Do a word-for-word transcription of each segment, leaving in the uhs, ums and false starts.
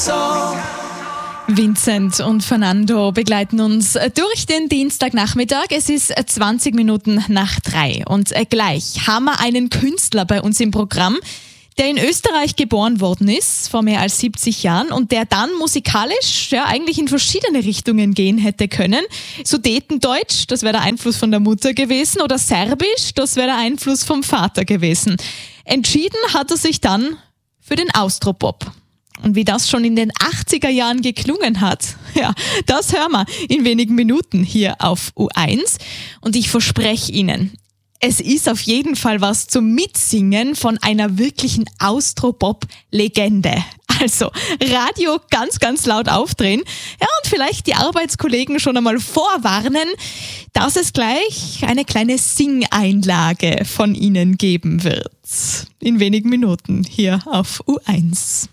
Vincent und Fernando begleiten uns durch den Dienstagnachmittag. Es ist zwanzig Minuten nach drei und gleich haben wir einen Künstler bei uns im Programm, der in Österreich geboren worden ist, vor mehr als siebzig Jahren, und der dann musikalisch ja eigentlich in verschiedene Richtungen gehen hätte können. Sudetendeutsch, das wäre der Einfluss von der Mutter gewesen, oder Serbisch, das wäre der Einfluss vom Vater gewesen. Entschieden hat er sich dann für den Austropop. Und wie das schon in den achtziger Jahren geklungen hat, ja, das hören wir in wenigen Minuten hier auf U eins. Und ich verspreche Ihnen, es ist auf jeden Fall was zum Mitsingen von einer wirklichen Austropop-Legende. Also Radio ganz, ganz laut aufdrehen. Ja, und vielleicht die Arbeitskollegen schon einmal vorwarnen, dass es gleich eine kleine Singeinlage von Ihnen geben wird. In wenigen Minuten hier auf U eins.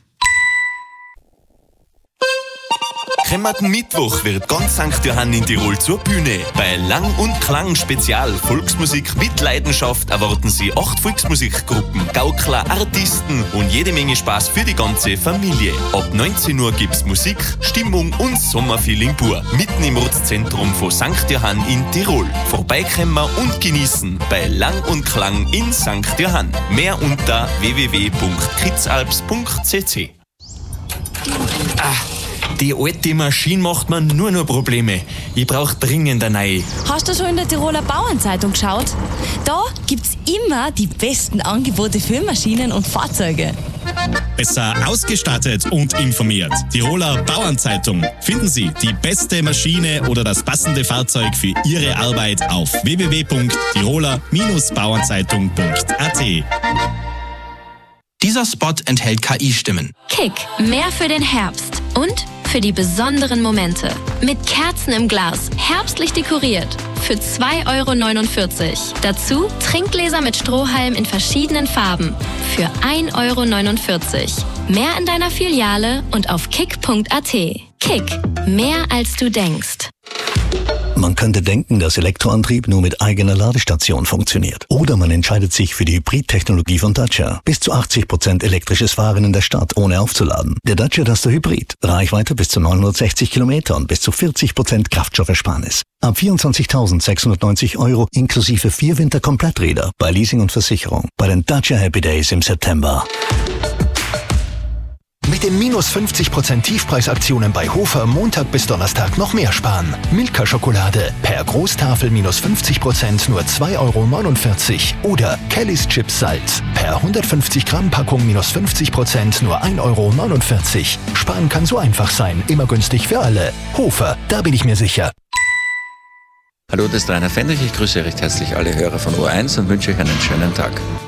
Kommenden Mittwoch wird ganz Sankt Johann in Tirol zur Bühne. Bei Lang und Klang Spezial Volksmusik mit Leidenschaft erwarten Sie acht Volksmusikgruppen, Gaukler, Artisten und jede Menge Spaß für die ganze Familie. Ab neunzehn Uhr gibt's Musik, Stimmung und Sommerfeeling pur. Mitten im Ortszentrum von Sankt Johann in Tirol. Vorbeikommen und genießen bei Lang und Klang in Sankt Johann. Mehr unter w w w punkt kitzalps punkt c c. Ah. Die alte Maschine macht mir nur noch Probleme. Ich brauche dringend eine neue. Hast du schon in der Tiroler Bauernzeitung geschaut? Da gibt's immer die besten Angebote für Maschinen und Fahrzeuge. Besser ausgestattet und informiert. Tiroler Bauernzeitung. Finden Sie die beste Maschine oder das passende Fahrzeug für Ihre Arbeit auf w w w punkt tiroler Bauernzeitung punkt a t. Dieser Spot enthält K I-Stimmen. Kick, mehr für den Herbst und für die besonderen Momente. Mit Kerzen im Glas, herbstlich dekoriert. Für zwei Euro neunundvierzig. Dazu Trinkgläser mit Strohhalm in verschiedenen Farben. Für ein Euro neunundvierzig. Mehr in deiner Filiale und auf kick punkt a t. Kick, mehr als du denkst. Man könnte denken, dass Elektroantrieb nur mit eigener Ladestation funktioniert. Oder man entscheidet sich für die Hybrid-Technologie von Dacia. Bis zu achtzig Prozent elektrisches Fahren in der Stadt, ohne aufzuladen. Der Dacia Duster Hybrid. Reichweite bis zu neunhundertsechzig Kilometer und bis zu vierzig Prozent Kraftstoffersparnis. Ab vierundzwanzigtausendsechshundertneunzig Euro inklusive vier Winterkompletträder bei Leasing und Versicherung. Bei den Dacia Happy Days im September. Mit den minus fünfzig Prozent Tiefpreisaktionen bei Hofer Montag bis Donnerstag noch mehr sparen. Milka-Schokolade per Großtafel minus fünfzig Prozent nur zwei Euro neunundvierzig. Oder Kellys Chips Salz per hundertfünfzig Gramm Packung minus fünfzig Prozent nur ein Euro neunundvierzig. Sparen kann so einfach sein, immer günstig für alle. Hofer, da bin ich mir sicher. Hallo, das ist Rainer Fendrich. Ich grüße recht herzlich alle Hörer von U eins und wünsche euch einen schönen Tag.